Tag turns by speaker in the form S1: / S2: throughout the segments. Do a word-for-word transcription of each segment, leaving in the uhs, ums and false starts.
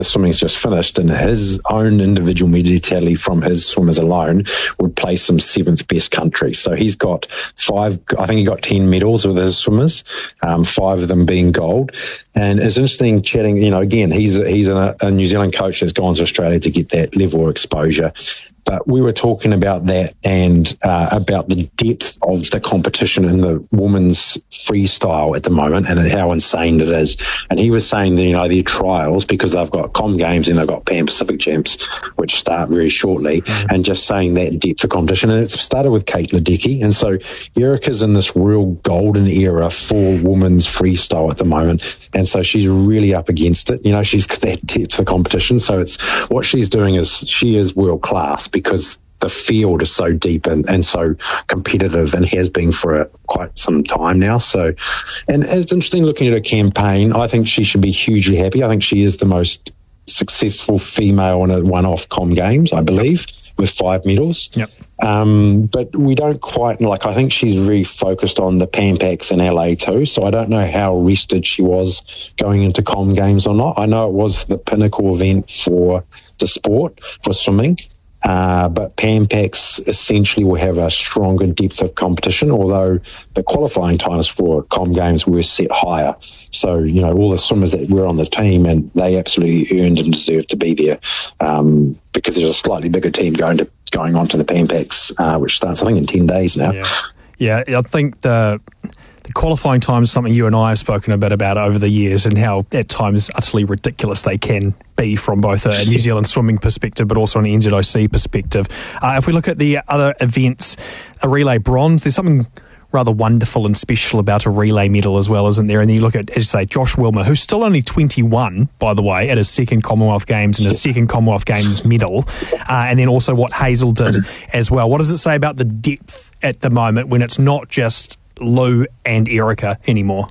S1: the swimming's just finished, and his own individual media tally from his swimmers alone would place him seventh best country. So he's got five, I think he got ten medals with his swimmers, um, five of them being gold. And it's interesting chatting, you know, again, he's a, he's a, a New Zealand coach that's gone to Australia to get that level of exposure. But we were talking about that and uh, about the depth of the competition in the women's freestyle at the moment and how insane it is. And he was saying that, you know, their trials, because they've got Com Games and they've got Pan Pacific Champs, which start very shortly, mm-hmm. and just saying that depth of competition. And it started with Kate Ledecky. And so Erica's in this real golden era for women's freestyle at the moment. And so she's really up against it. You know, she's got that depth of competition. So it's what she's doing is she is world class, because the field is so deep and, and so competitive and has been for a, quite some time now. So, and it's interesting looking at her campaign. I think she should be hugely happy. I think she is the most successful female in a one-off Com Games, I believe, with five medals.
S2: Yep.
S1: Um, but we don't quite, like, I think she's very focused on the Pan Pacs in L A too, so I don't know how rested she was going into Com Games or not. I know it was the pinnacle event for the sport, for swimming. Uh, but Pan Pacs essentially will have a stronger depth of competition, although the qualifying times for Com Games were set higher. So, you know, all the swimmers that were on the team, and they absolutely earned and deserved to be there, um, because there's a slightly bigger team going to going on to the Pan Pacs, uh, which starts, I think, in ten days now.
S2: Yeah, yeah I think the... The qualifying time is something you and I have spoken a bit about over the years, and how at times utterly ridiculous they can be from both a New Zealand swimming perspective but also an N Z O C perspective. Uh, if we look at the other events, a relay bronze, there's something rather wonderful and special about a relay medal as well, isn't there? And then you look at, as you say, Josh Wilmer, who's still only twenty-one, by the way, at his second Commonwealth Games and his second Commonwealth Games medal, uh, and then also what Hazel did as well. What does it say about the depth at the moment when it's not just Lou and Erica anymore?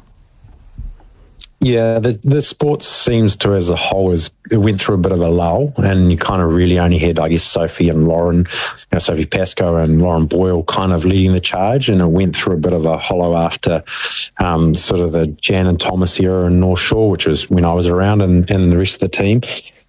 S1: Yeah, the the sport seems to, as a whole, is it went through a bit of a lull, and you kind of really only had, I guess, Sophie and Lauren, you know, Sophie Pascoe and Lauren Boyle kind of leading the charge, and it went through a bit of a hollow after um, sort of the Jan and Thomas era in North Shore, which was when I was around, and, and the rest of the team.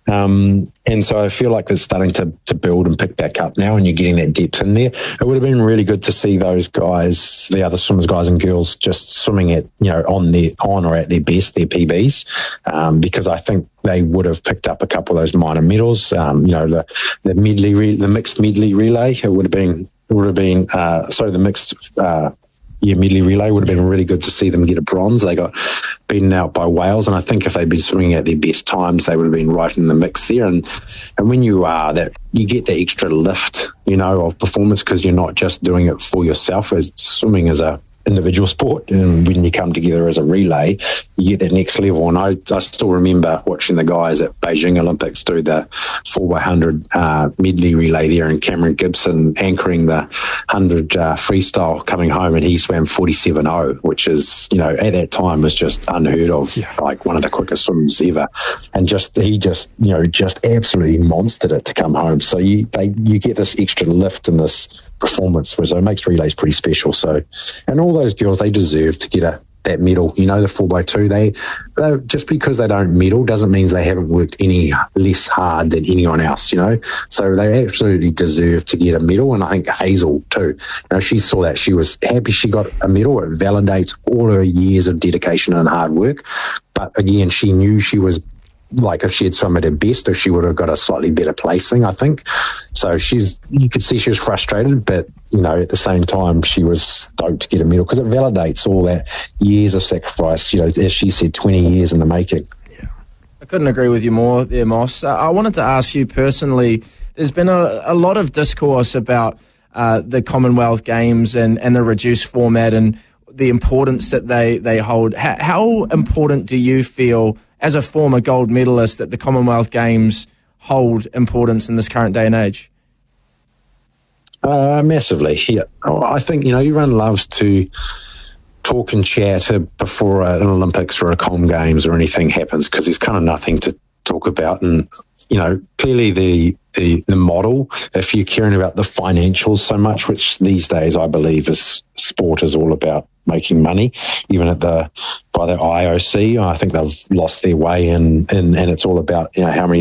S1: Um, and so I feel like it's starting to, to build and pick back up now, and you're getting that depth in there. It would have been really good to see those guys, the other swimmers, guys and girls, just swimming at, you know, on their, on or at their best, their P Bs, um, because I think they would have picked up a couple of those minor medals. Um, you know, the, the medley, re- the mixed medley relay, it would have been, it would have been, uh, sorry, the mixed, uh, yeah, medley relay would have been really good to see them get a bronze. They got beaten out by Wales, and I think if they'd been swimming at their best times, they would have been right in the mix there. And and when you are that, you get that extra lift, you know, of performance, because you're not just doing it for yourself. As swimming is a individual sport, and when you come together as a relay, you get that next level. And I, I still remember watching the guys at Beijing Olympics do the four by one hundred uh, medley relay there, and Cameron Gibson anchoring the one hundred uh, freestyle coming home, and he swam forty-seven oh, which is, you know, at that time was just unheard of, yeah. Like one of the quickest swims ever. And just he just, you know, just absolutely monstered it to come home. So you they you get this extra lift in this performance, so it makes relays pretty special. So, and all those girls, they deserve to get a that medal. You know, the four by two, they, they just because they don't medal doesn't mean they haven't worked any less hard than anyone else, you know. So they absolutely deserve to get a medal, and I think Hazel too. You know, she saw that, she was happy she got a medal. It validates all her years of dedication and hard work. But again, she knew she was, like, if she had swum at her best, if she would have got a slightly better placing, I think. So she's, you could see she was frustrated, but, you know, at the same time, she was stoked to get a medal, because it validates all that years of sacrifice, you know, as she said, twenty years in the making.
S3: Yeah, I couldn't agree with you more there, Moss. Uh, I wanted to ask you personally, there's been a, a lot of discourse about uh, the Commonwealth Games and, and the reduced format and the importance that they, they hold. How, how important do you feel, as a former gold medalist, that the Commonwealth Games hold importance in this current day and age?
S1: Uh, massively, yeah. I think, you know, everyone loves to talk and chat before an Olympics or a Com Games or anything happens, because there's kind of nothing to talk about. And, you know, clearly the, the, the model, if you're caring about the financials so much, which these days I believe is sport is all about making money, even at the by the I O C. I think they've lost their way, and and, and it's all about, you know, how many